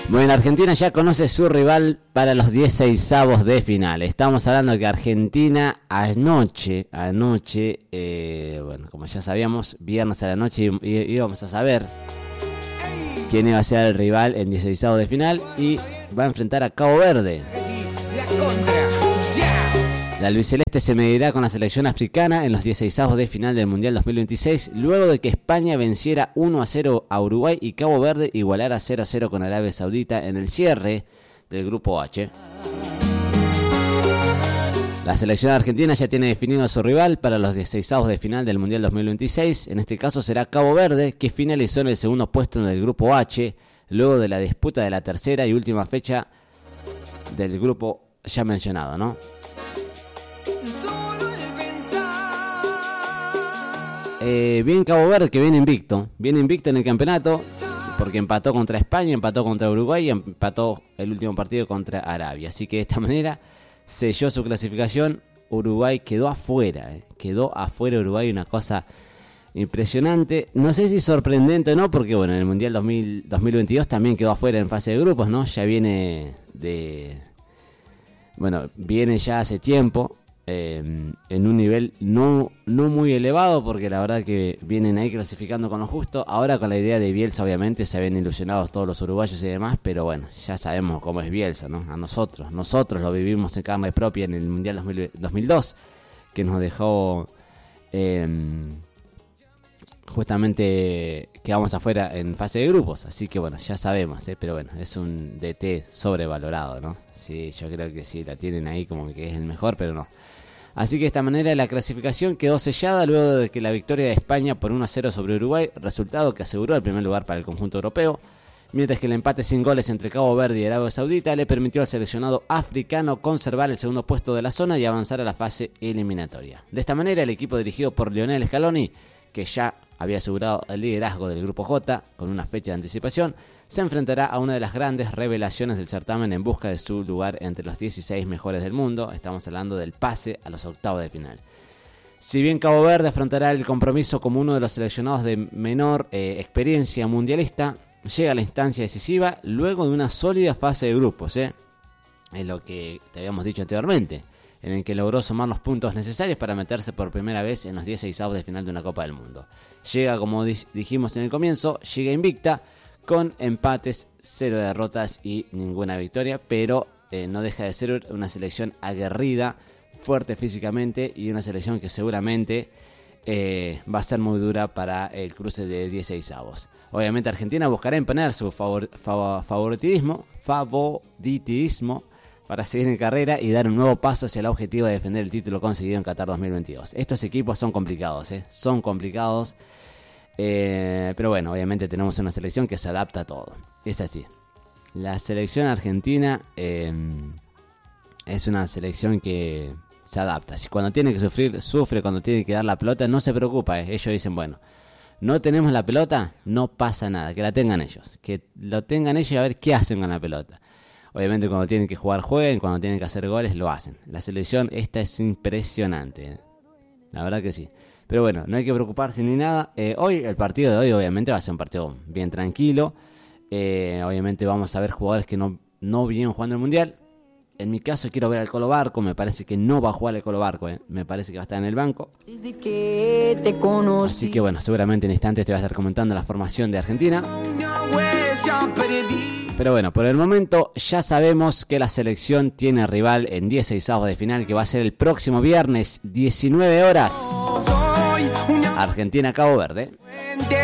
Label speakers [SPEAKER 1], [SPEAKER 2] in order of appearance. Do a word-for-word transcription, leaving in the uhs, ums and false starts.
[SPEAKER 1] Bueno, Argentina ya conoce su rival para los dieciseisavos de final. Estamos hablando de que Argentina anoche, anoche, eh, bueno, como ya sabíamos, viernes a la noche íbamos a saber quién iba a ser el rival en dieciseisavos de final y va a enfrentar a Cabo Verde. La albiceleste se medirá con la selección africana en los dieciseisavos de final del Mundial dos mil veintiséis, luego de que España venciera uno a cero a Uruguay y Cabo Verde igualara cero a cero con Arabia Saudita en el cierre del Grupo H. La selección argentina ya tiene definido a su rival para los dieciseisavos de final del Mundial dos mil veintiséis, en este caso será Cabo Verde, que finalizó en el segundo puesto en el Grupo H, luego de la disputa de la tercera y última fecha del grupo ya mencionado, ¿no? Eh, bien Cabo Verde, que viene invicto, viene invicto en el campeonato, porque empató contra España, empató contra Uruguay y empató el último partido contra Arabia. Así que de esta manera selló su clasificación. Uruguay quedó afuera, eh. quedó afuera Uruguay, una cosa impresionante. No sé si sorprendente o no, porque bueno, en el Mundial dos mil, dos mil veintidós también quedó afuera en fase de grupos, ¿no? Ya viene de... Bueno, viene ya hace tiempo. Eh, en un nivel no, no muy elevado, porque la verdad que vienen ahí clasificando con lo justo. Ahora con la idea de Bielsa obviamente se ven ilusionados todos los uruguayos y demás, pero bueno, ya sabemos cómo es Bielsa, ¿no? A nosotros, nosotros lo vivimos en carne propia en el Mundial dos mil dos, que nos dejó eh, justamente quedamos afuera en fase de grupos, así que bueno, ya sabemos, ¿eh? Pero bueno, es un D T sobrevalorado, ¿no? Sí, yo creo que sí, la tienen ahí como que es el mejor, pero no. Así que de esta manera la clasificación quedó sellada luego de que la victoria de España por uno a cero sobre Uruguay, resultado que aseguró el primer lugar para el conjunto europeo, mientras que el empate sin goles entre Cabo Verde y Arabia Saudita le permitió al seleccionado africano conservar el segundo puesto de la zona y avanzar a la fase eliminatoria. De esta manera el equipo dirigido por Lionel Scaloni, que ya había asegurado el liderazgo del Grupo J con una fecha de anticipación, se enfrentará a una de las grandes revelaciones del certamen en busca de su lugar entre los dieciséis mejores del mundo. Estamos hablando del pase a los octavos de final. Si bien Cabo Verde afrontará el compromiso como uno de los seleccionados de menor eh, experiencia mundialista, llega a la instancia decisiva luego de una sólida fase de grupos, ¿eh? Es lo que te habíamos dicho anteriormente, en el que logró sumar los puntos necesarios para meterse por primera vez en los dieciseisavos de final de una Copa del Mundo. Llega, como dijimos en el comienzo, llega invicta, con empates, cero derrotas y ninguna victoria, pero eh, no deja de ser una selección aguerrida, fuerte físicamente y una selección que seguramente eh, va a ser muy dura para el cruce de dieciseisavos. Obviamente Argentina buscará imponer su favor, favor, favoritismo, favoritismo para seguir en carrera y dar un nuevo paso hacia el objetivo de defender el título conseguido en Qatar dos mil veintidós. Estos equipos son complicados, ¿eh? son complicados. Eh, pero bueno, obviamente tenemos una selección que se adapta a todo. Es así. La selección argentina eh, es una selección que se adapta. Si cuando tiene que sufrir, sufre. Cuando tiene que dar la pelota, no se preocupa. Eh. Ellos dicen, bueno, no tenemos la pelota, no pasa nada. Que la tengan ellos. Que lo tengan ellos y a ver qué hacen con la pelota. Obviamente cuando tienen que jugar, jueguen. Cuando tienen que hacer goles, lo hacen. La selección esta es impresionante. Eh. La verdad que sí. Pero bueno, no hay que preocuparse ni nada. Eh, hoy, el partido de hoy obviamente va a ser un partido bien tranquilo. Eh, obviamente vamos a ver jugadores que no, no vienen jugando el Mundial. En mi caso quiero ver al Colo Barco. Me parece que no va a jugar el Colo Barco. Eh. Me parece que va a estar en el banco. Así que bueno, seguramente en instantes te voy a estar comentando la formación de Argentina. Pero bueno, por el momento ya sabemos que la selección tiene rival en dieciseisavos de final, que va a ser el próximo viernes, diecinueve horas. Argentina-Cabo Verde.